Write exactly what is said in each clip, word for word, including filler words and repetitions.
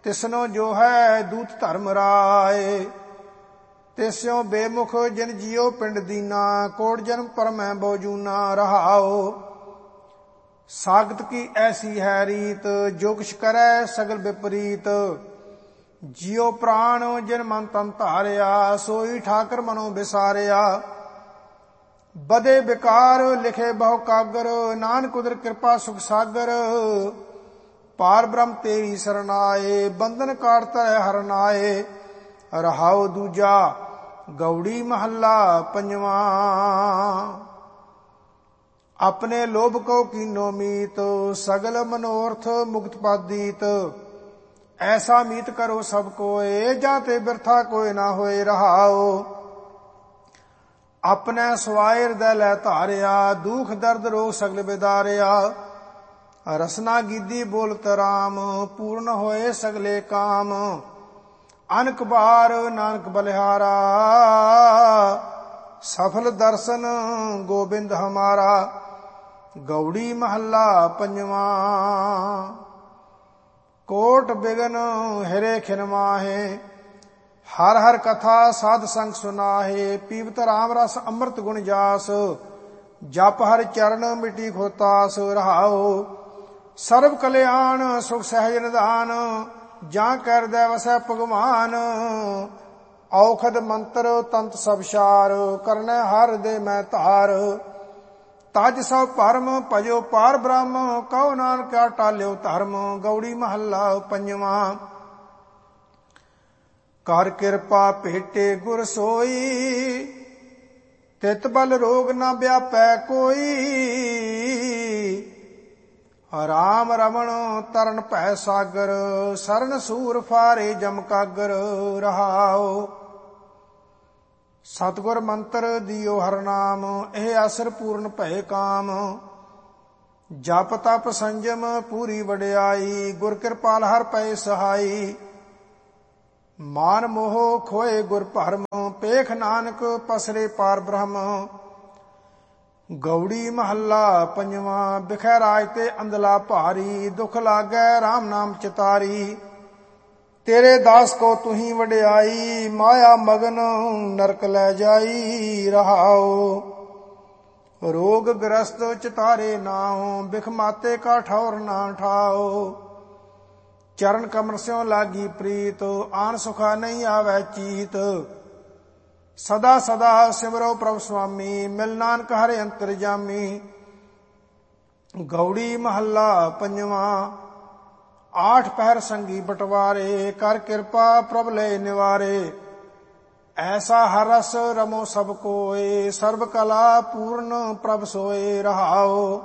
ਤਿਸਨੋ ਜੋ ਹੈ ਦੂਤ ਧਰਮ ਰਾਏ। ਤਿਸਿਓ ਬੇਮੁਖ ਜਿਨ ਜੀਓ ਪਿੰਡ ਦੀਨਾ, ਕੋਟ ਜਨਮ ਪਰਮੈ ਬਹੁ ਜੂਨਾ ਰਹਾਓ। ਸਾਗਤ ਕੀ ਐਸੀ ਹੈ ਰੀਤ, ਜੋ ਕਿਛ ਕਰੈ ਸਗਲ ਵਿਪਰੀਤ। ਜਿਉ ਪ੍ਰਾਣ ਜਿਨ ਮਨ ਤਨ ਧਾਰਿਆ, ਸੋਈ ਠਾਕਰ ਮਨੋ ਵਿਸਾਰਿਆ। ਬਦੇ ਵਿਕਾਰ ਲਿਖੇ ਬਹੁ ਕਾਗਰ, ਨਾਨਕ ਉਦਰ ਕਿਰਪਾ ਸੁਖ ਸਾਗਰ। ਪਾਰ ਬ੍ਰਹਮ ਤੇਰੀ ਸਰਨਾਏ, ਬੰਧਨ ਕਾਟ ਧਰੈ ਹਰਨਾਏ। ਰਹਾਉ ਦੂਜਾ ਗੌੜੀ ਮਹੱਲਾ ਪੰਜਵਾ। ਆਪਣੇ ਲੋਭ ਕਉ ਕੀਨੋ ਮੀਤ, ਸਗਲ ਮਨੋਰਥ ਮੁਕਤ ਪਾਦੀਤ। ਐਸਾ ਮੀਤ ਕਰੋ ਸਭ ਕੋਏ, ਜਾਂ ਤੇ ਬਿਰਥਾ ਕੋਇ ਨਾ ਹੋਏ ਰਹਾਓ। ਆਪਣੇ ਸਵਾਇ ਹਿਰਦੈ ਲੈ ਧਾਰਿਆ, ਦੁਖ ਦਰਦ ਰੋਗ ਸਗਲ ਵਿਦਾਰਿਆ। ਰਸਨਾ ਗੀਦੀ ਬੋਲਤ ਰਾਮ, ਪੂਰਨ ਹੋਏ ਸਗਲੇ ਕਾਮ। ਅਨਕ ਬਾਰ ਨਾਨਕ ਬਲਿਹਾਰਾ, ਸਫਲ ਦਰਸ਼ਨ ਗੋਬਿੰਦ ਹਮਾਰਾ। ਗੌੜੀ ਮਹੱਲਾ ਪੰਜਵਾ। ਕੋਟ ਬਿਗਨ ਹਿਰੇ ਖਿਨ ਮਾਹੇ, ਹਰ ਹਰ ਕਥਾ ਸਾਧ ਸੰਗ ਸੁਨਾਹੇ। ਪੀਵਤ ਰਾਮ ਰਸ ਅੰਮ੍ਰਿਤ ਗੁਣ ਜਾਸ, ਜਪ ਹਰ ਚਰਨ ਮਿਟੀ ਖੋਤਾਸ ਰਹਾਓ। ਸਰਬ ਕਲਿਆਣ ਸੁਖ ਸਹਿਜ ਨਿਧਾਨ, ਜਾਂ ਕਰਦੈ ਵਸੈ ਭਗਵਾਨ। ਔਖਦ ਮੰਤਰ ਤੰਤ ਸਭ ਸਾਰ, ਕਰਨੈ ਹਰ ਦੇ ਮੈਂ ਧਾਰ। ਤਜ ਸਭ ਭਰਮ ਭਜੋ ਪਾਰ ਬ੍ਰਹਮ, ਕਉ ਨਾਨਕਾ ਟਾਲਿਓ ਧਰਮ। ਗੌੜੀ ਮਹੱਲਾ ਪੰਜਵਾ। ਕਰ ਕਿਰਪਾ ਭੇਟੇ ਗੁਰ ਸੋਈ, ਤਿਤ ਬਲ ਰੋਗ ਨਾ ਵਿਆਪੈ ਕੋਈ। ਰਾਮ ਰਮਣ ਤਰਨ ਭੈ ਸਾਗਰ, ਸਰਨ ਸੂਰ ਫਾਰੇ ਜਮ ਕਾਗਰ ਰਹਾਓ। ਸਤਿਗੁਰ ਮੰਤਰ ਦਿਓ ਹਰ ਨਾਮ, ਇਹ ਅਸਰ ਪੂਰਨ ਭਏ ਕਾਮ। ਜਪ ਤਪ ਸੰਜਮ ਪੂਰੀ ਵਡਿਆਈ, ਗੁਰ ਕਿਰਪਾਲ ਹਰ ਪਏ ਸਹਾਈ। ਮਾਨ ਮੋਹ ਖੋਏ ਗੁਰ ਭਰਮ, ਪੇਖ ਨਾਨਕ ਪਸਰੇ ਪਾਰ ਬ੍ਰਹਮ। ਗੌੜੀ ਮਹੱਲਾ ਪੰਜਵਾ। ਬਿਖੈ ਰਾਜ ਤੇ ਅੰਦਲਾ ਭਾਰੀ, ਦੁਖ ਲਾਗੈ ਰਾਮ ਨਾਮ ਚਿਤਾਰੀ। ਤੇਰੇ ਦਾਸ ਕੋ ਤੁਹੀ ਵਡਿਆਈ, ਮਾਇਆ ਮਗਨ ਨਰਕ ਲੈ ਜਾਈ ਰਹਾਓ। ਰੋਗ ਗ੍ਰਸਤ ਚਿਤਾਰੇ ਨਾਉ, ਬਿਖ ਮਾਤੇ ਕਾ ਠੌਰ ਨਾ ਠਾਓ। ਚਰਨ ਕਮਲ ਸਿਉ ਲਾਗੀ ਪ੍ਰੀਤ, ਆਨ ਸੁਖਾ ਨਹੀਂ ਆਵੈ ਚੀਤ। ਸਦਾ ਸਦਾ ਸਿਮਰੋ ਪ੍ਰਭ ਸੁਆਮੀ, ਮਿਲ ਨਾਨਕ ਹਰਿ ਅੰਤਰ ਜਾਮੀ। ਗੌੜੀ ਮਹੱਲਾ ਪੰਜਵਾ। ਆਠ ਪਹਿਰ ਸੰਗੀ ਬਟਵਾਰੇ, ਕਰ ਕਿਰਪਾ ਪ੍ਰਭ ਲੈ ਨਿਵਾਰੇ। ਐਸਾ ਹਰ ਰਸ ਰਮੋ ਸਭ ਕੋਏ, ਸਰਬ ਕਲਾ ਪੂਰਨ ਪ੍ਰਭ ਸੋਏ ਰਹਾਓ।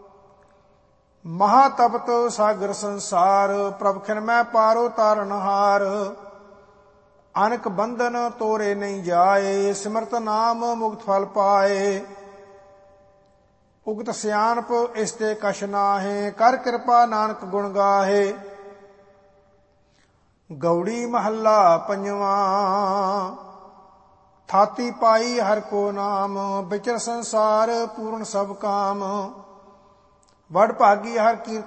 ਮਹਾ ਤਪਤ ਸਾਗਰ ਸੰਸਾਰ, ਪ੍ਰਭ ਖਿਨ ਮੈਂ ਪਾਰੋ ਤਾਰਨ ਹਾਰ। ਅਨਕ ਬੰਧਨ ਤੋਰੇ ਨਹੀਂ ਜਾਏ, ਸਿਮਰਤ ਨਾਮ ਮੁਕਤ ਫਲ ਪਾਏ। ਉਗਤ ਸਿਆਣਪ ਇਸ ਤੇ ਕਛ ਨਾਹੇ, ਕਰ ਕਿਰਪਾ ਨਾਨਕ ਗੁਣ ਗਾਹੇ। ਗੌੜੀ ਮਹੱਲਾ ਪੰਜਵਾ। ਥਾਤੀ ਪਾਈ ਹਰ ਕੋ ਨਾਮ, ਵਿਚਰ ਸੰਸਾਰ ਪੂਰਨ ਸਭ ਕਾਮ। ਵਡ ਭਾਗੀ ਹਰ ਕੀਰਤ